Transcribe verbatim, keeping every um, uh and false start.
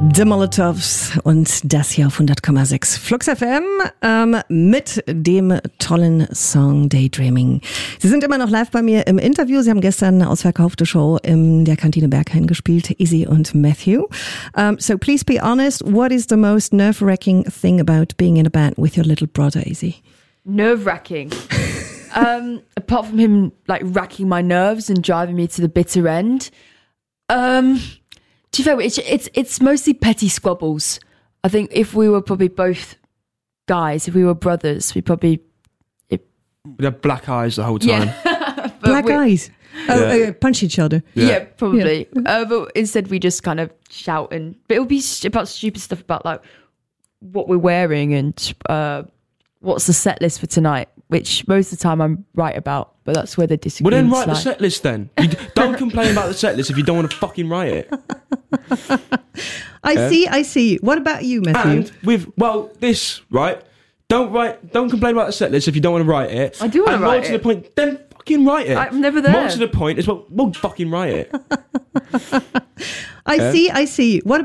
The Molotovs und das hier auf hundert Komma sechs Flux F M ähm, mit dem tollen Song Daydreaming. Sie sind immer noch live bei mir im Interview. Sie haben gestern eine ausverkaufte Show in der Kantine Berghain gespielt, Izzy und Matthew. Um, so please be honest, what is the most nerve-wracking thing about being in a band with your little brother, Izzy? Nerve-wracking? um, apart from him like racking my nerves and driving me to the bitter end. Um... To be fair, it's, it's it's mostly petty squabbles. I think if we were probably both guys, if we were brothers, we'd probably... It, We'd have black eyes the whole time. Yeah. Black we, eyes? Oh, yeah. uh, punch each other. Yeah, yeah probably. Yeah. Uh, but instead we just kind of shout and... But it would be about stupid stuff about like what we're wearing and uh, what's the set list for tonight, which most of the time I'm right about, but that's where the disagreements Well then write lie. the set list then. You don't complain about the set list if you don't want to fucking write it. I yeah. see, I see. What about you, Matthew? And with, well, this, right? Don't write, don't complain about the set list if you don't want to write it. I do want to write it. And more to the point, then fucking write it. I'm never there. More to the point is, well, well fucking write it. I yeah. see, I see. What